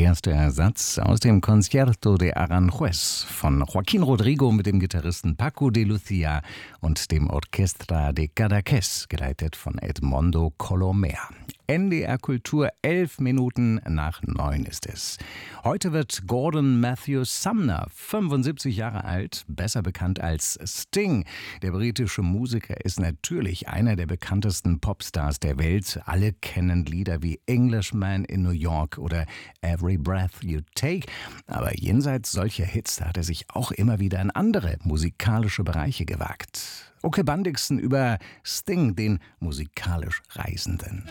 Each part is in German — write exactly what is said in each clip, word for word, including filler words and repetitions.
erster Satz aus dem Concierto de Aranjuez von Joaquín Rodrigo mit dem Gitarristen Paco de Lucía und dem Orquestra de Cadaqués, geleitet von Edmondo Colomer. N D R Kultur, elf Minuten nach neun ist es. Heute wird Gordon Matthew Sumner fünfundsiebzig Jahre alt, besser bekannt als Sting. Der britische Musiker ist natürlich einer der bekanntesten Popstars der Welt. Alle kennen Lieder wie Englishman in New York oder Every Breath You Take. Aber jenseits solcher Hits hat er sich auch immer wieder in andere musikalische Bereiche gewagt. Oke Bandixen über Sting, den musikalisch Reisenden.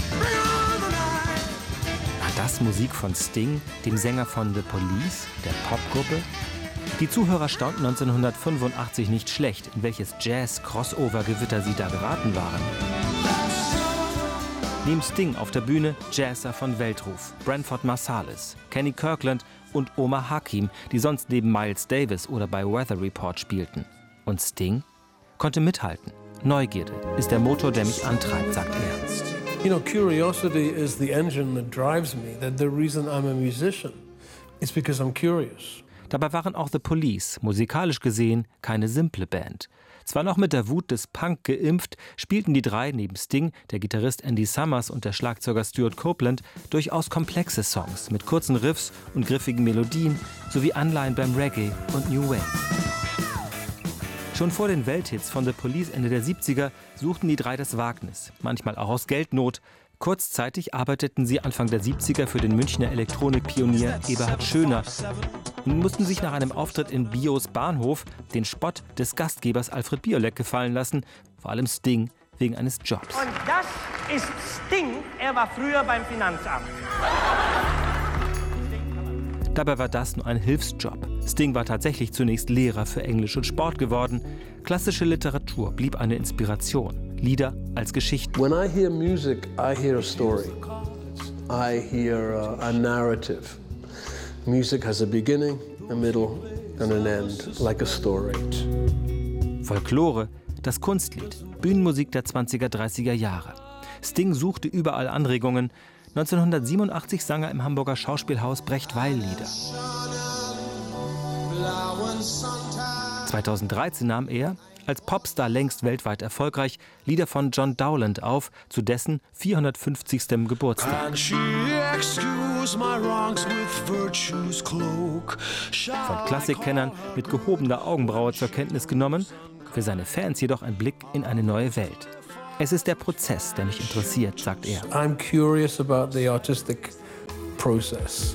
War das Musik von Sting, dem Sänger von The Police, der Popgruppe? Die Zuhörer staunten neunzehnhundertfünfundachtzig nicht schlecht, in welches Jazz-Crossover-Gewitter sie da geraten waren. Neben Sting auf der Bühne Jazzer von Weltruf, Branford Marsalis, Kenny Kirkland und Omar Hakim, die sonst neben Miles Davis oder bei Weather Report spielten. Und Sting konnte mithalten. Neugierde ist der Motor, der mich antreibt, sagt er. You know, curiosity is the engine that drives me. That the reason I'm a musician is because I'm curious. Dabei waren auch The Police, musikalisch gesehen, keine simple Band. Zwar noch mit der Wut des Punk geimpft, spielten die drei neben Sting, der Gitarrist Andy Summers und der Schlagzeuger Stuart Copeland durchaus komplexe Songs mit kurzen Riffs und griffigen Melodien sowie Anleihen beim Reggae und New Wave. Schon vor den Welthits von The Police Ende der siebziger suchten die drei das Wagnis, manchmal auch aus Geldnot. Kurzzeitig arbeiteten sie Anfang der siebziger für den Münchner Elektronikpionier Eberhard Schöner und mussten sich nach einem Auftritt in Bios Bahnhof den Spott des Gastgebers Alfred Biolek gefallen lassen, vor allem Sting wegen eines Jobs. Und das ist Sting, er war früher beim Finanzamt. Dabei war das nur ein Hilfsjob. Sting war tatsächlich zunächst Lehrer für Englisch und Sport geworden. Klassische Literatur blieb eine Inspiration. Lieder als Geschichten. When I hear music, I hear a story. I hear a, a narrative. Music has a beginning, a middle and an end, like a story. Folklore, das Kunstlied, Bühnenmusik der zwanziger, dreißiger Jahre. Sting suchte überall Anregungen. neunzehnhundertsiebenundachtzig sang er im Hamburger Schauspielhaus Brecht-Weil-Lieder. zweitausenddreizehn nahm er, als Popstar längst weltweit erfolgreich, Lieder von John Dowland auf, zu dessen vierhundertfünfzigstem Geburtstag. Von Klassikkennern mit gehobener Augenbraue zur Kenntnis genommen, für seine Fans jedoch ein Blick in eine neue Welt. Es ist der Prozess, der mich interessiert, sagt er. I'm curious about the artistic process.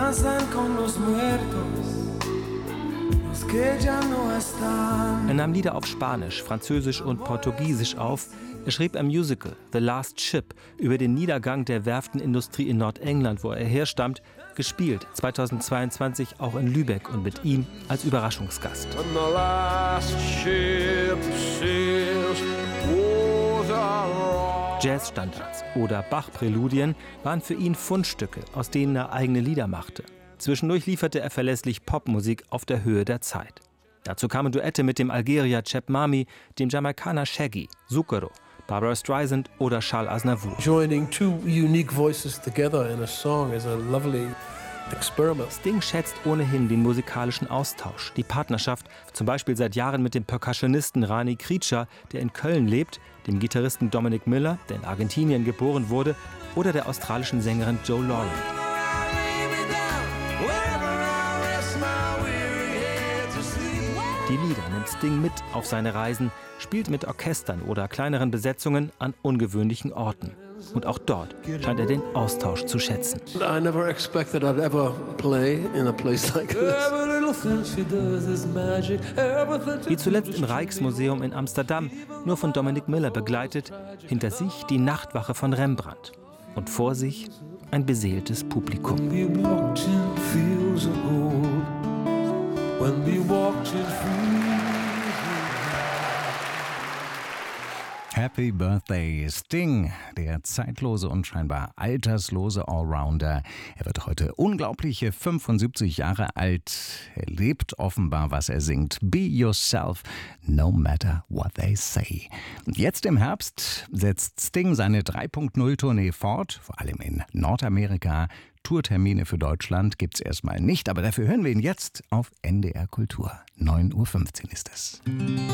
Er nahm Lieder auf Spanisch, Französisch und Portugiesisch auf. Er schrieb ein Musical, The Last Ship, über den Niedergang der Werftenindustrie in Nordengland, wo er herstammt, gespielt zweitausendzweiundzwanzig auch in Lübeck und mit ihm als Überraschungsgast. Jazzstandards oder Bach-Präludien waren für ihn Fundstücke, aus denen er eigene Lieder machte. Zwischendurch lieferte er verlässlich Popmusik auf der Höhe der Zeit. Dazu kamen Duette mit dem Algerier Cheb Mami, dem Jamaikaner Shaggy, Zucchero, Barbra Streisand oder Charles Aznavour. Joining two unique voices together in a song is a lovely experiment. Sting schätzt ohnehin den musikalischen Austausch, die Partnerschaft, zum Beispiel seit Jahren mit dem Percussionisten Rani Kriča, der in Köln lebt, dem Gitarristen Dominic Miller, der in Argentinien geboren wurde, oder der australischen Sängerin Joe Lauren. Die Lieder nimmt Sting mit auf seine Reisen, spielt mit Orchestern oder kleineren Besetzungen an ungewöhnlichen Orten. Und auch dort scheint er den Austausch zu schätzen. I never expected I'd ever play in a place like this. Wie zuletzt im Rijksmuseum in Amsterdam, nur von Dominic Miller begleitet, hinter sich die Nachtwache von Rembrandt und vor sich ein beseeltes Publikum. Happy Birthday, Sting, der zeitlose und scheinbar alterslose Allrounder. Er wird heute unglaubliche fünfundsiebzig Jahre alt. Er lebt offenbar, was er singt. Be yourself, no matter what they say. Und jetzt im Herbst setzt Sting seine drei Punkt null Tournee fort, vor allem in Nordamerika. Tourtermine für Deutschland gibt's erstmal nicht, aber dafür hören wir ihn jetzt auf N D R Kultur. neun Uhr fünfzehn ist es.